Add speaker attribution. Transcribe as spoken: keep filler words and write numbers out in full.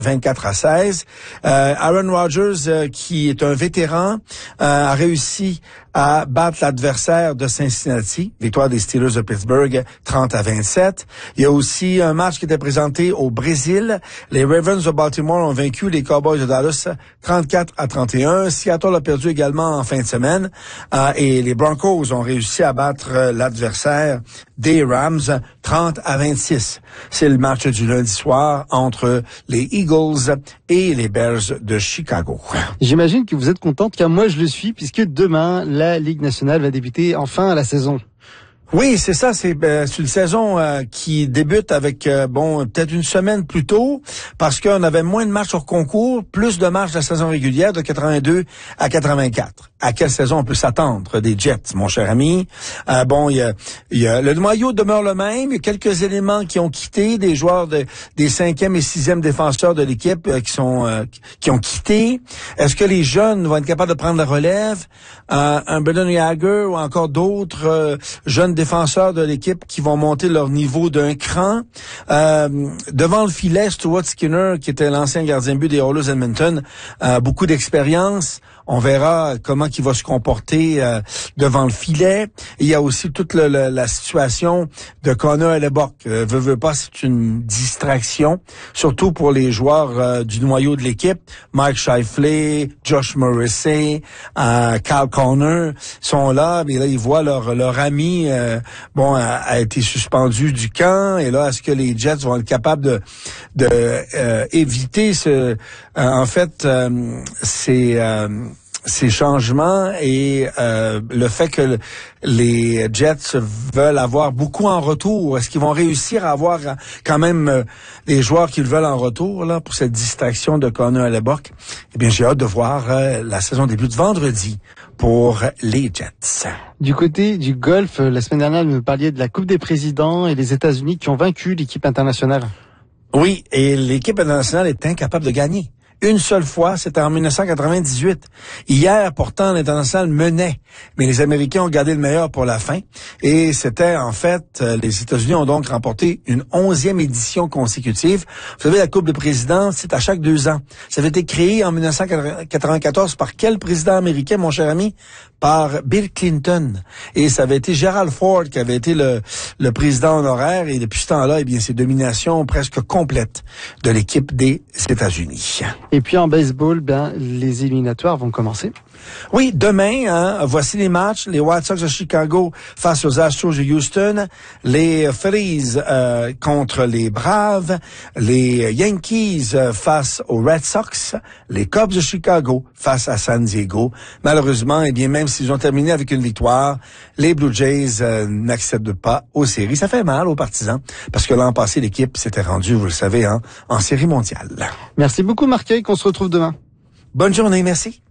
Speaker 1: vingt-quatre à seize. Euh, Aaron Rodgers, euh, qui est un vétéran, euh, a réussi à battre l'adversaire de Cincinnati, victoire des Steelers de Pittsburgh, trente à vingt-sept. Il y a aussi un match qui était présenté au Brésil. Les Ravens de Baltimore ont vaincu les Cowboys de Dallas, trente-quatre à trente et un. Seattle a perdu également en fin de semaine. Euh, et les Broncos ont réussi à battre euh, l'adversaire des Rams, trente à vingt-six. C'est le match du lundi soir entre les Eagles et les Bears de Chicago.
Speaker 2: J'imagine que vous êtes contente, car moi je le suis, puisque demain, la Ligue nationale va débuter enfin la saison.
Speaker 1: Oui, c'est ça. C'est, euh, c'est une saison euh, qui débute avec, euh, bon, peut-être une semaine plus tôt, parce qu'on avait moins de matchs hors concours, plus de matchs de la saison régulière de quatre-vingt-deux à quatre-vingt-quatre. À quelle saison on peut s'attendre des Jets, mon cher ami? Euh, bon, il y a, y a le noyau demeure le même. Il y a quelques éléments qui ont quitté, des joueurs de, des cinquième et sixième défenseurs de l'équipe euh, qui sont euh, qui ont quitté. Est-ce que les jeunes vont être capables de prendre la relève? Euh, un Brendan Jagger ou encore d'autres euh, jeunes défenseurs de l'équipe qui vont monter leur niveau d'un cran. Euh, devant le filet, Stuart Skinner, qui était l'ancien gardien de but des Oilers Edmonton, euh, beaucoup d'expérience. On verra comment il va se comporter euh, devant le filet. Il y a aussi toute le, le, la situation de Connor Hellebuyck. Euh, veut, veut pas, c'est une distraction, surtout pour les joueurs euh, du noyau de l'équipe. Mike Scheifele, Josh Morrissey, euh, Kyle Connor sont là, mais là ils voient leur leur ami euh, bon a, a été suspendu du camp. Et là, est-ce que les Jets vont être capables de de euh, éviter ce euh, en fait euh, ces euh, ces changements et euh, le fait que les Jets veulent avoir beaucoup en retour? Est-ce qu'ils vont réussir à avoir quand même euh, les joueurs qu'ils veulent en retour là pour cette distraction de Connor Hellebuyck? Eh bien, j'ai hâte de voir euh, la saison débute vendredi pour les Jets.
Speaker 2: Du côté du golf, la semaine dernière, vous nous parliez de la Coupe des Présidents et les États-Unis qui ont vaincu l'équipe internationale.
Speaker 1: Oui, et l'équipe internationale est incapable de gagner. Une seule fois, c'était en dix-neuf cent quatre-vingt-dix-huit. Hier, pourtant, l'international menait, mais les Américains ont gardé le meilleur pour la fin. Et c'était, en fait, les États-Unis ont donc remporté une onzième édition consécutive. Vous savez, la Coupe de président, c'est à chaque deux ans. Ça avait été créé en dix-neuf cent quatre-vingt-quatorze par quel président américain, mon cher ami? Par Bill Clinton. Et ça avait été Gerald Ford qui avait été le, le président honoraire. Et depuis ce temps-là, eh bien, c'est domination presque complète de l'équipe des États-Unis.
Speaker 2: Et puis en baseball, ben, les éliminatoires vont commencer.
Speaker 1: Oui, demain, hein, voici les matchs. Les White Sox de Chicago face aux Astros de Houston. Les Phillies euh, contre les Braves. Les Yankees euh, face aux Red Sox. Les Cubs de Chicago face à San Diego. Malheureusement, eh bien, même s'ils ont terminé avec une victoire, les Blue Jays euh, n'accèdent pas aux séries. Ça fait mal aux partisans parce que l'an passé, l'équipe s'était rendue, vous le savez, hein, en série mondiale.
Speaker 2: Merci beaucoup, Marc-Éric. On se retrouve demain.
Speaker 1: Bonne journée, merci.